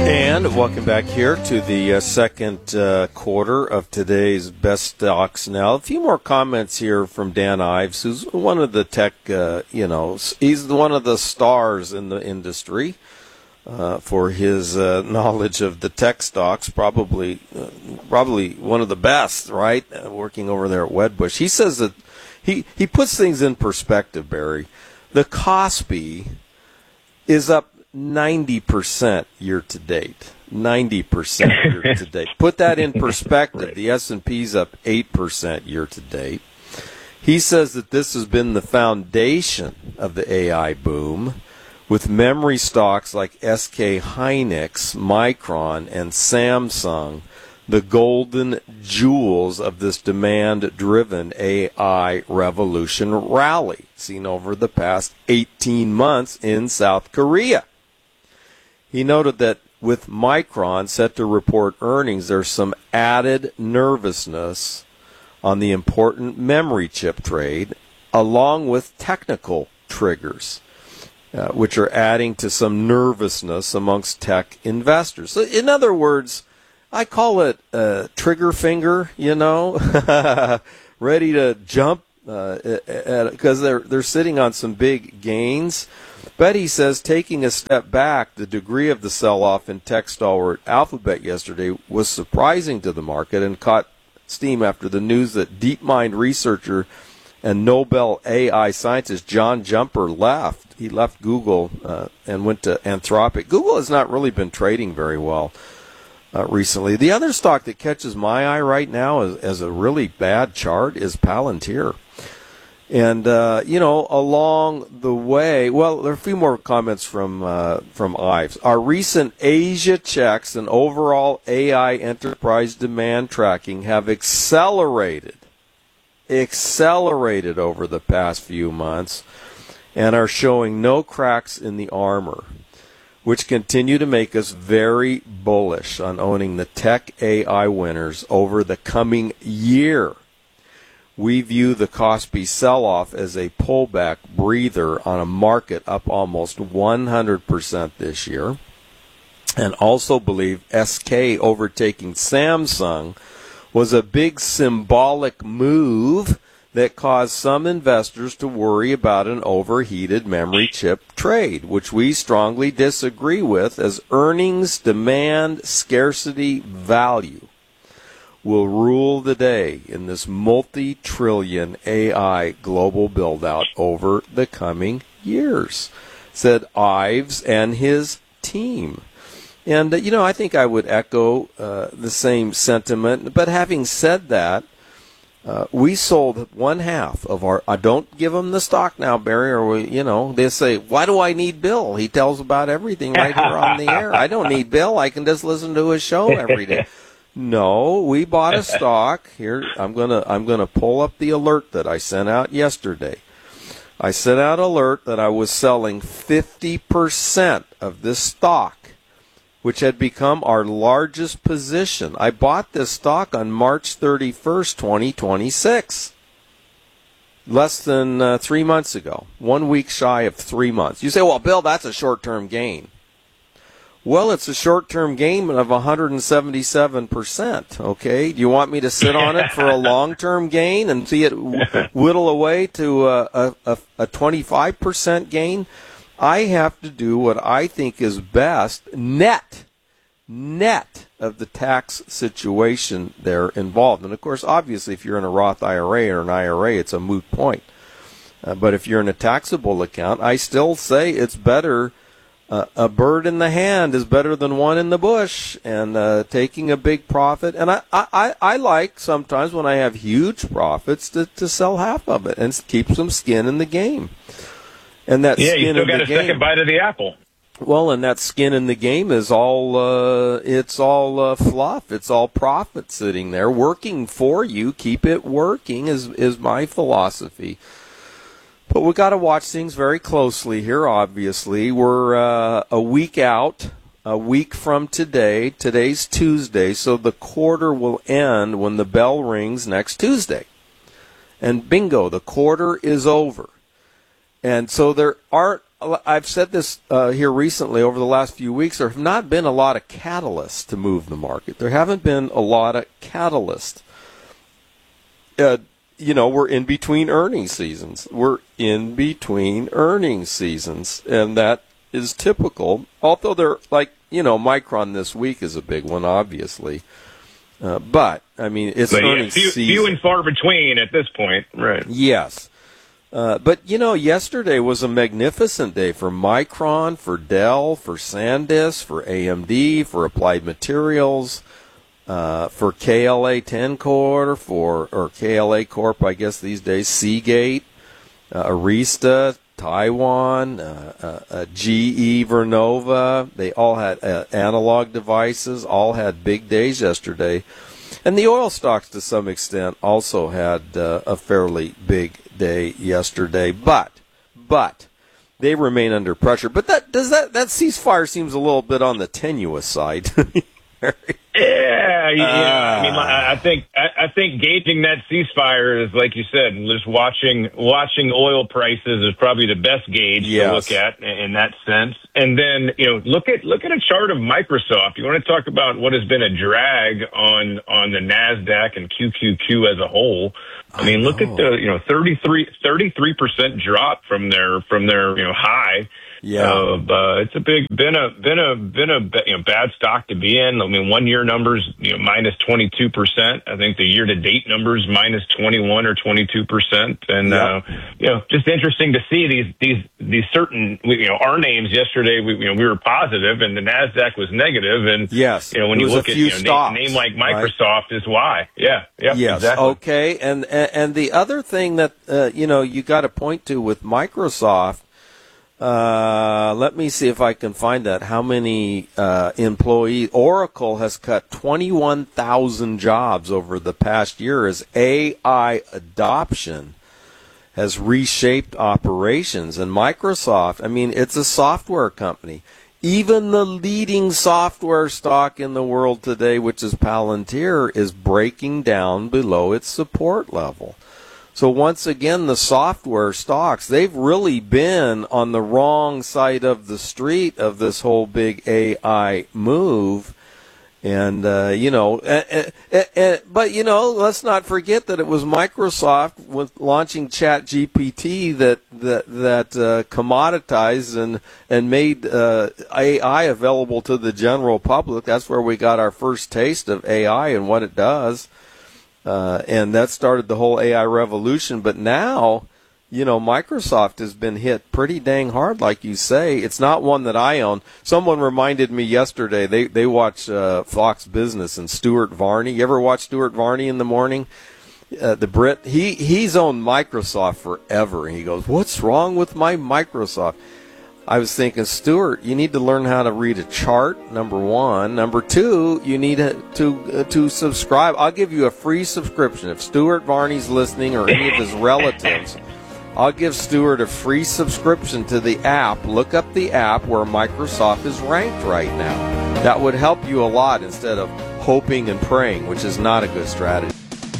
And welcome back here to the second quarter of today's Best Stocks Now. A few more comments here from Dan Ives, who's one of the tech, he's one of the stars in the industry for his knowledge of the tech stocks, probably one of the best, right, working over there at Wedbush. He says that he puts things in perspective, Barry. The Kospi is up 90% year to date. 90% year to date. Put that in perspective. The S&P's up 8% year to date. He says that this has been the foundation of the AI boom, with memory stocks like SK Hynix, Micron, and Samsung the golden jewels of this demand-driven AI revolution rally seen over the past 18 months in South Korea. He noted that with Micron set to report earnings, there's some added nervousness on the important memory chip trade, along with technical triggers, which are adding to some nervousness amongst tech investors. So in other words, I call it trigger finger, ready to jump because they're sitting on some big gains. But he says, taking a step back, the degree of the sell-off in tech stalwart Alphabet yesterday was surprising to the market and caught steam after the news that DeepMind researcher and Nobel AI scientist John Jumper left. He left Google and went to Anthropic. Google has not really been trading very well recently. The other stock that catches my eye right now as a really bad chart is Palantir. And, along the way, well, there are a few more comments from Ives. Our recent Asia checks and overall AI enterprise demand tracking have accelerated over the past few months and are showing no cracks in the armor, which continue to make us very bullish on owning the tech AI winners over the coming year. We view the Kospi sell-off as a pullback breather on a market up almost 100% this year, and also believe SK overtaking Samsung was a big symbolic move that caused some investors to worry about an overheated memory chip trade, which we strongly disagree with, as earnings, demand, scarcity, value will rule the day in this multi-trillion AI global build-out over the coming years, said Ives and his team. And, I think I would echo the same sentiment. But having said that, we sold one half of our. I don't give them the stock now, Barry. Or they say, "Why do I need Bill? He tells about everything right here on the air. I don't need Bill. I can just listen to his show every day." No, we bought a stock here. I'm gonna pull up the alert that I sent out yesterday. I sent out an alert that I was selling 50% of this stock, which had become our largest position. I bought this stock on March 31st, 2026. Less than 3 months ago. 1 week shy of 3 months. You say, well, Bill, that's a short-term gain. Well, it's a short-term gain of 177%, okay? Do you want me to sit on it for a long-term gain and see it whittle away to a 25% gain? I have to do what I think is best, net of the tax situation there involved. And, of course, obviously, if you're in a Roth IRA or an IRA, it's a moot point. But if you're in a taxable account, I still say it's better. A bird in the hand is better than one in the bush, and taking a big profit. And I like sometimes when I have huge profits to sell half of it and keep some skin in the game. And that skin you still in got the a game, second bite of the apple. Well, and that skin in the game is all fluff. It's all profit sitting there working for you. Keep it working is my philosophy. But we got to watch things very closely here, obviously. We're a week out, a week from today. Today's Tuesday, so the quarter will end when the bell rings next Tuesday. And bingo, the quarter is over. And so there aren't I've said this here recently over the last few weeks. There have not been a lot of catalysts to move the market. There haven't been a lot of catalysts. We're in between earnings seasons. And that is typical. Although they're Micron this week is a big one, obviously. But, I mean, it's earnings season. Few and far between at this point. Right. Yes. But, yesterday was a magnificent day for Micron, for Dell, for SanDisk, for AMD, for Applied Materials, for KLA Tencor, or KLA Corp, I guess these days, Seagate, Arista, Taiwan, GE, Vernova. They all had analog devices, all had big days yesterday. And the oil stocks, to some extent, also had a fairly big day yesterday. But they remain under pressure. But that ceasefire seems a little bit on the tenuous side. Yeah. I mean, I think gauging that ceasefire is, like you said, just watching oil prices is probably the best gauge to look at in that sense. And then, look at a chart of Microsoft. You want to talk about what has been a drag on the NASDAQ and QQQ as a whole. I mean, look at the 33% drop from their high. Yeah, it's been a bad stock to be in. I mean, 1 year numbers minus 22%. I think the year to date numbers minus 21 or 22%. And just interesting to see these certain our names yesterday. We were positive and the NASDAQ was negative. And when you look at a name like Microsoft, is why. Yeah. Yes. Exactly. Okay. And the other thing that you got to point to with Microsoft. Let me see if I can find that. How many employees? Oracle has cut 21,000 jobs over the past year as AI adoption has reshaped operations. And Microsoft, I mean, it's a software company. Even the leading software stock in the world today, which is Palantir, is breaking down below its support level. So once again, the software stocks, they've really been on the wrong side of the street of this whole big AI move. And, but, let's not forget that it was Microsoft with launching ChatGPT that commoditized and made AI available to the general public. That's where we got our first taste of AI and what it does. And that started the whole AI revolution. But now, Microsoft has been hit pretty dang hard, like you say. It's not one that I own. Someone reminded me yesterday, they watch Fox Business and Stuart Varney. You ever watch Stuart Varney in the morning? The Brit, he's owned Microsoft forever. And he goes, what's wrong with my Microsoft? I was thinking, Stuart, you need to learn how to read a chart, number one. Number two, you need to subscribe. I'll give you a free subscription. If Stuart Varney's listening or any of his relatives, I'll give Stuart a free subscription to the app. Look up the app where Microsoft is ranked right now. That would help you a lot instead of hoping and praying, which is not a good strategy.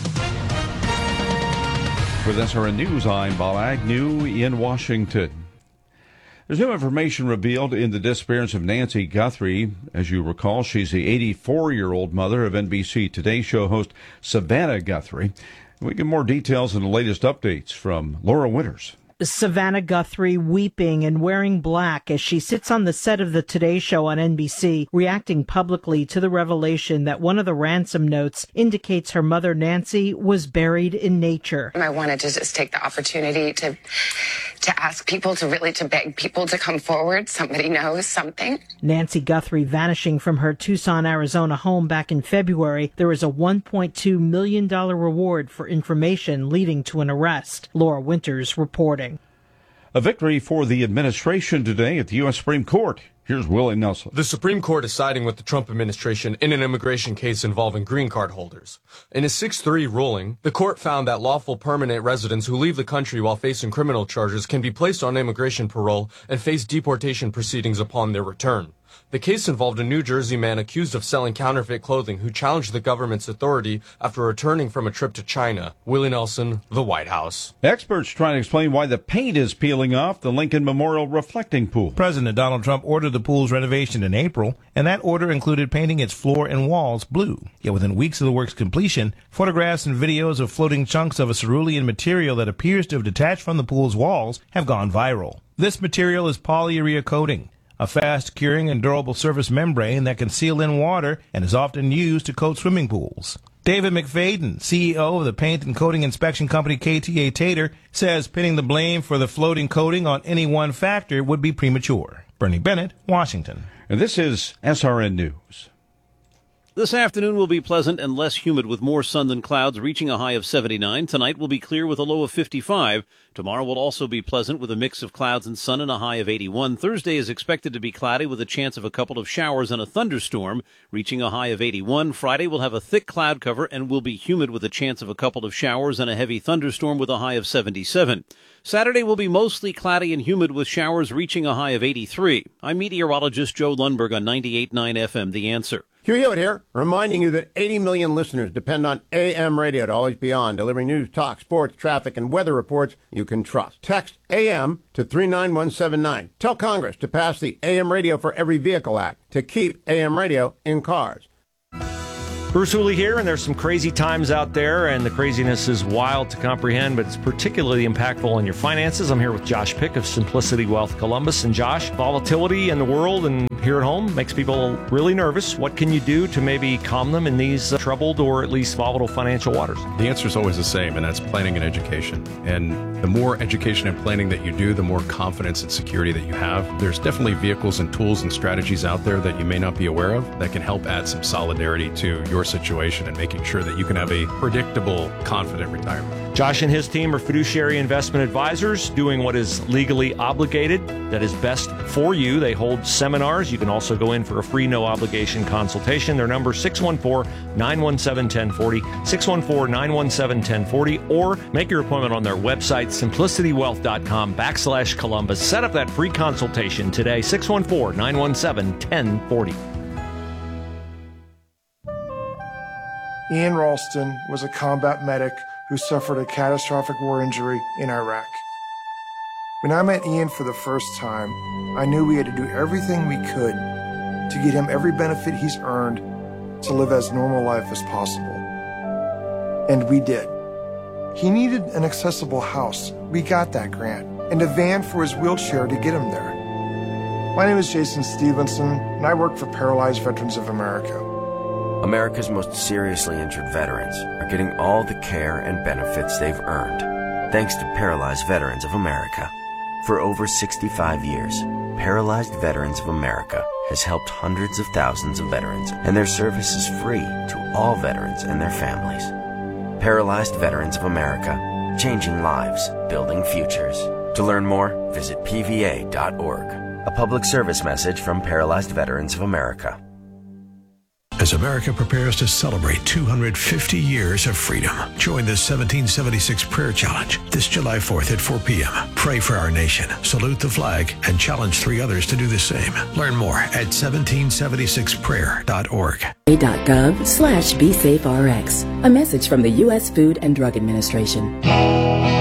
With SRN News, I'm Bob Agnew in Washington. There's new information revealed in the disappearance of Nancy Guthrie. As you recall, she's the 84-year-old mother of NBC Today Show host Savannah Guthrie. We get more details and the latest updates from Laura Winters. Savannah Guthrie weeping and wearing black as she sits on the set of the Today Show on NBC, reacting publicly to the revelation that one of the ransom notes indicates her mother, Nancy, was buried in nature. I wanted to just take the opportunity to ask people to beg people to come forward. Somebody knows something. Nancy Guthrie vanishing from her Tucson, Arizona home back in February. There is a $1.2 million reward for information leading to an arrest. Laura Winters reporting. A victory for the administration today at the U.S. Supreme Court. Here's Willie Nelson. The Supreme Court is siding with the Trump administration in an immigration case involving green card holders. In a 6-3 ruling, the court found that lawful permanent residents who leave the country while facing criminal charges can be placed on immigration parole and face deportation proceedings upon their return. The case involved a New Jersey man accused of selling counterfeit clothing who challenged the government's authority after returning from a trip to China. Willie Nelson, the White House. Experts trying to explain why the paint is peeling off the Lincoln Memorial reflecting pool. President Donald Trump ordered the pool's renovation in April, and that order included painting its floor and walls blue. Yet within weeks of the work's completion, photographs and videos of floating chunks of a cerulean material that appears to have detached from the pool's walls have gone viral. This material is polyurea coating, a fast-curing and durable surface membrane that can seal in water and is often used to coat swimming pools. David McFadden, CEO of the paint and coating inspection company KTA Tater, says pinning the blame for the floating coating on any one factor would be premature. Bernie Bennett, Washington. And this is SRN News. This afternoon will be pleasant and less humid with more sun than clouds, reaching a high of 79. Tonight will be clear with a low of 55. Tomorrow will also be pleasant with a mix of clouds and sun and a high of 81. Thursday is expected to be cloudy with a chance of a couple of showers and a thunderstorm, reaching a high of 81. Friday will have a thick cloud cover and will be humid with a chance of a couple of showers and a heavy thunderstorm with a high of 77. Saturday will be mostly cloudy and humid with showers reaching a high of 83. I'm meteorologist Joe Lundberg on 98.9 FM, The Answer. Hugh Hewitt here, reminding you that 80 million listeners depend on AM radio to always be on, delivering news, talk, sports, traffic, and weather reports you can trust. Text AM to 39179. Tell Congress to pass the AM Radio for Every Vehicle Act to keep AM radio in cars. Bruce Hooley here, and there's some crazy times out there, and the craziness is wild to comprehend, but it's particularly impactful on your finances. I'm here with Josh Pick of Simplicity Wealth Columbus. And Josh, volatility in the world and here at home makes people really nervous. What can you do to maybe calm them in these troubled or at least volatile financial waters? The answer is always the same, and that's planning and education. And the more education and planning that you do, the more confidence and security that you have. There's definitely vehicles and tools and strategies out there that you may not be aware of that can help add some solidarity to your situation and making sure that you can have a predictable, confident retirement. Josh and his team are fiduciary investment advisors doing what is legally obligated, that is best for you. They hold seminars. You can also go in for a free, no-obligation consultation. Their number is 614-917-1040, 614-917-1040, or make your appointment on their website, simplicitywealth.com/Columbus. Set up that free consultation today, 614-917-1040. Ian Ralston was a combat medic who suffered a catastrophic war injury in Iraq. When I met Ian for the first time, I knew we had to do everything we could to get him every benefit he's earned to live as normal life as possible. And we did. He needed an accessible house. We got that grant. And a van for his wheelchair to get him there. My name is Jason Stevenson, and I work for Paralyzed Veterans of America. America's most seriously injured veterans are getting all the care and benefits they've earned, thanks to Paralyzed Veterans of America. For over 65 years, Paralyzed Veterans of America has helped hundreds of thousands of veterans, and their service is free to all veterans and their families. Paralyzed Veterans of America, changing lives, building futures. To learn more, visit pva.org. A public service message from Paralyzed Veterans of America. As America prepares to celebrate 250 years of freedom, join the 1776 Prayer Challenge this July 4th at 4 p.m. Pray for our nation, salute the flag, and challenge 3 others to do the same. Learn more at 1776prayer.org. .gov/BeSafeRx. A message from the U.S. Food and Drug Administration.